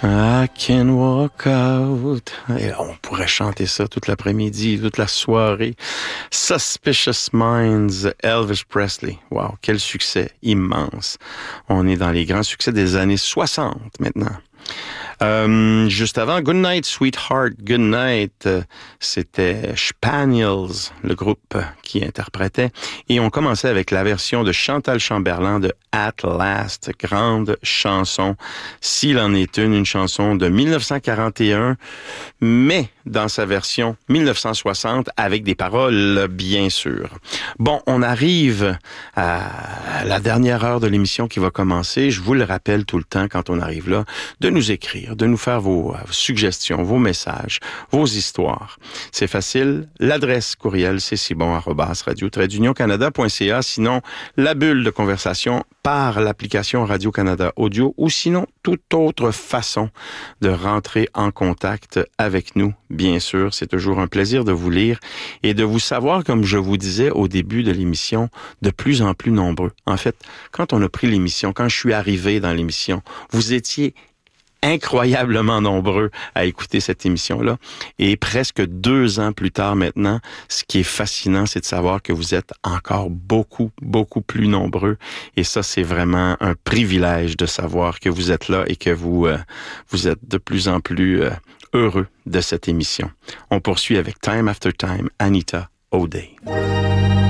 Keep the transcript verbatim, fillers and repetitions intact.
I can walk out. Et on pourrait chanter ça toute l'après-midi, toute la soirée. Suspicious Minds, Elvis Presley. Wow, quel succès immense. On est dans les grands succès des années soixante maintenant. Euh, juste avant, Good Night, Sweetheart, Good Night, euh, c'était Spaniels, le groupe qui interprétait. Et on commençait avec la version de Chantal Chamberlain de At Last, grande chanson. S'il en est une, une chanson de dix-neuf cent quarante et un, mais dans sa version dix-neuf cent soixante, avec des paroles, bien sûr. Bon, on arrive à la dernière heure de l'émission qui va commencer. Je vous le rappelle tout le temps quand on arrive là, de nous écrire, de nous faire vos suggestions, vos messages, vos histoires. C'est facile. L'adresse courriel, c'est cbon arobase radio tiret union canada point c a. Sinon, la bulle de conversation par l'application Radio-Canada Audio ou sinon, toute autre façon de rentrer en contact avec nous. Bien sûr, c'est toujours un plaisir de vous lire et de vous savoir, comme je vous disais au début de l'émission, de plus en plus nombreux. En fait, quand on a pris l'émission, quand je suis arrivé dans l'émission, vous étiez incroyablement nombreux à écouter cette émission-là. Et presque deux ans plus tard maintenant, ce qui est fascinant, c'est de savoir que vous êtes encore beaucoup, beaucoup plus nombreux. Et ça, c'est vraiment un privilège de savoir que vous êtes là et que vous, euh, vous êtes de plus en plus euh, heureux de cette émission. On poursuit avec Time After Time, Anita O'Day.